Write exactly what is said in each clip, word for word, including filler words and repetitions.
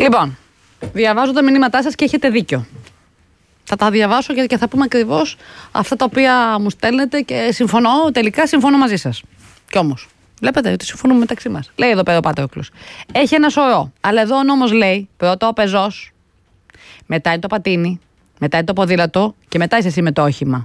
Λοιπόν, διαβάζω τα μηνύματά σας και έχετε δίκιο. Θα τα διαβάσω και θα πούμε ακριβώς αυτά τα οποία μου στέλνετε και συμφωνώ, τελικά συμφωνώ μαζί σας. Κι όμως, βλέπετε ότι συμφωνούμε μεταξύ μας. Λέει εδώ πέρα ο Πατρόκλος. Έχει ένα σωρό. Αλλά εδώ ο νόμος λέει πρώτα ο πεζός, μετά είναι το πατίνι, μετά είναι το ποδήλατο και μετά είσαι εσύ με το όχημα.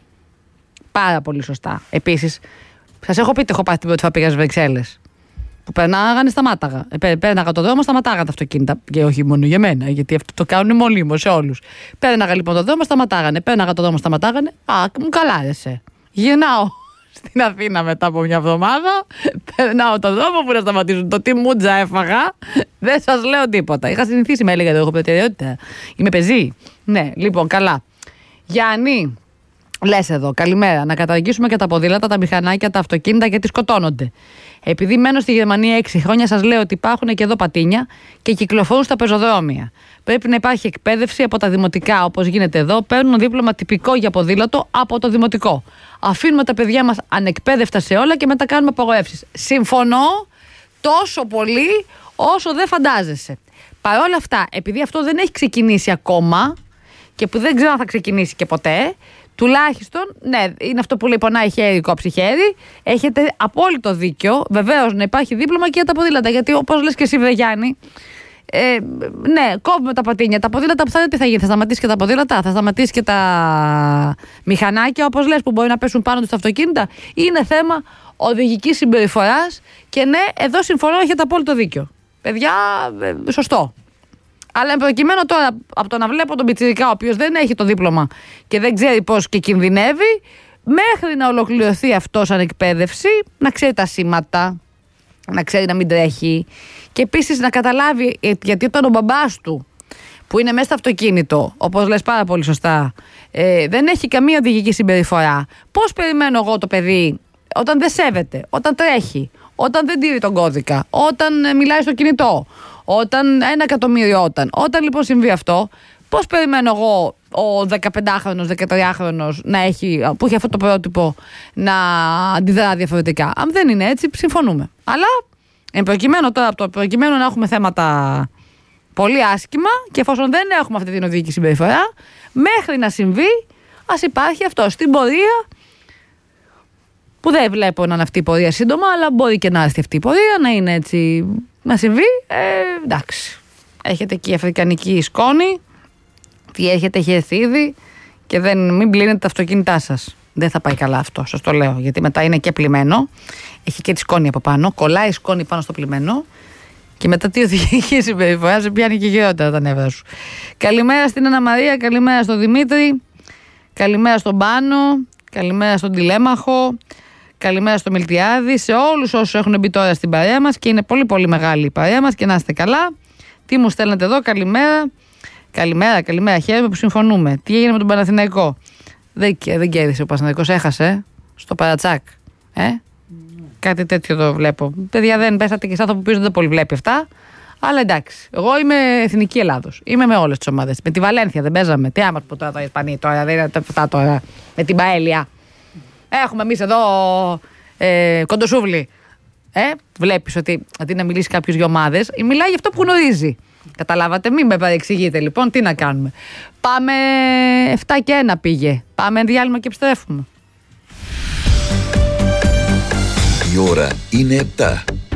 Πάρα πολύ σωστά. Επίσης, σας έχω πει ότι έχω πάει την πρώτη φορά πήγα στις Βρυξέλλες. Που περνάγανε, σταμάταγα. Ε, πέρναγα το δρόμο, σταματάγανε τα αυτοκίνητα. Και όχι μόνο για μένα, γιατί αυτό το κάνουν μονίμως σε όλους. Πέρναγα λοιπόν το δρόμο, σταματάγανε. Πέρναγα το δρόμο, σταματάγανε. Α, μου καλά άρεσε. Γυρνάω στην Αθήνα μετά από μια εβδομάδα. Περνάω το δρόμο που να σταματήσουν. Το τι μούτζα έφαγα, δεν σας λέω τίποτα. Είχα συνηθίσει, με έλεγα, έχω προτεραιότητα. Είμαι πεζή. Ναι, λοιπόν, καλά. Γιάννη. Λες εδώ, καλημέρα. Να καταργήσουμε και τα ποδήλατα, τα μηχανάκια, τα αυτοκίνητα γιατί σκοτώνονται. Επειδή μένω στη Γερμανία έξι χρόνια, σας λέω ότι υπάρχουν και εδώ πατίνια και κυκλοφορούν στα πεζοδρόμια. Πρέπει να υπάρχει εκπαίδευση από τα δημοτικά, όπως γίνεται εδώ. Παίρνουν δίπλωμα τυπικό για ποδήλατο από το δημοτικό. Αφήνουμε τα παιδιά μας ανεκπαίδευτα σε όλα και μετά κάνουμε απαγορεύσεις. Συμφωνώ τόσο πολύ όσο δεν φαντάζεσαι. Παρ' όλα αυτά, επειδή αυτό δεν έχει ξεκινήσει ακόμα και που δεν ξέρω αν θα ξεκινήσει και ποτέ. Τουλάχιστον, ναι, είναι αυτό που λέει πονάει χέρι, κόψει χέρι. Έχετε απόλυτο δίκιο. Βεβαίως να υπάρχει δίπλωμα και για τα ποδήλατα. Γιατί όπως λες και εσύ, Βρε Γιάννη, ε, ναι, κόβουμε τα πατίνια. Τα ποδήλατα που θα δείτε τι θα γίνει. Θα σταματήσει και τα ποδήλατα, θα σταματήσει και τα μηχανάκια, όπως λες, που μπορεί να πέσουν πάνω τους τα αυτοκίνητα. Είναι θέμα οδηγικής συμπεριφοράς. Και ναι, εδώ συμφωνώ, έχετε απόλυτο δίκιο. Παιδιά, ε, σωστό. Αλλά προκειμένου τώρα από το να βλέπω τον πιτσιρικά, ο οποίος δεν έχει το δίπλωμα και δεν ξέρει πώς και κινδυνεύει, μέχρι να ολοκληρωθεί αυτό σαν εκπαίδευση, να ξέρει τα σήματα, να ξέρει να μην τρέχει και επίσης να καταλάβει, γιατί όταν ο μπαμπάς του που είναι μέσα στο αυτοκίνητο, όπως λες πάρα πολύ σωστά, ε, δεν έχει καμία οδηγική συμπεριφορά, πώς περιμένω εγώ το παιδί όταν δεν σέβεται, όταν τρέχει, όταν δεν τηρεί τον κώδικα, όταν ε, μιλάει στο κινητό, όταν ένα εκατομμύριο όταν. Όταν λοιπόν συμβεί αυτό, πώς περιμένω εγώ ο δεκαπεντάχρονος, δεκατριάχρονος να έχει, που έχει αυτό το πρότυπο να αντιδρά διαφορετικά. Αν δεν είναι έτσι, συμφωνούμε. Αλλά εν προκειμένου τώρα, το προκειμένου να έχουμε θέματα πολύ άσχημα και εφόσον δεν έχουμε αυτή την οδηγική συμπεριφορά, μέχρι να συμβεί, ας υπάρχει αυτό στην πορεία. Που δεν βλέπω να είναι αυτή η πορεία σύντομα, αλλά μπορεί και να έρθει αυτή η πορεία, να είναι έτσι, να συμβεί. Ε, εντάξει. Έχετε και η αφρικανική σκόνη, τι έχετε, έχει έρθει ήδη και δεν, μην πλύνετε τα αυτοκίνητά σας. Δεν θα πάει καλά αυτό, σας το λέω, γιατί μετά είναι και πλημμένο. Έχει και τη σκόνη από πάνω, κολλάει η σκόνη πάνω στο πλημμένο και μετά τι οδηγική συμπεριφορά σε πιάνει και γυρότερα τα νεύρα σου. Καλημέρα στην Αννα Μαρία, καλημέρα στον Δημήτρη, καλημέρα στον Πάνο, καλημέρα στον Τηλέμαχο. Καλημέρα στο Μιλτιάδη, σε όλους όσους έχουν μπει τώρα στην παρέα μας και είναι πολύ πολύ μεγάλη η παρέα μας και να είστε καλά. Τι μου στέλνετε εδώ, καλημέρα. Καλημέρα, καλημέρα, χαίρομαι που συμφωνούμε. Τι έγινε με τον Παναθηναϊκό? Δεν, δεν κέρδισε ο Παναθηναϊκός, έχασε στο παρατσάκ. Ε? Mm. Κάτι τέτοιο το βλέπω. Παιδιά, δεν πέσατε και σαν που πίσω δεν πολύ βλέπει αυτά. Αλλά εντάξει, εγώ είμαι εθνική Ελλάδος. Είμαι με όλες τις ομάδες. Με τη Βαλένθια δεν παίζαμε. Τι άμα πω τώρα το Ισπανία τώρα, δεν είναι αυτά τώρα. Με την Παέλια. Έχουμε εμείς εδώ ε, κοντοσούβλι. Ε, βλέπεις ότι αντί να μιλήσει κάποιος για ομάδες, μιλάει για αυτό που γνωρίζει. Καταλάβατε, μην με παρεξηγείτε λοιπόν, τι να κάνουμε. Πάμε επτά και ένα πήγε. Πάμε διάλειμμα και επιστρέφουμε. Η ώρα είναι επτά.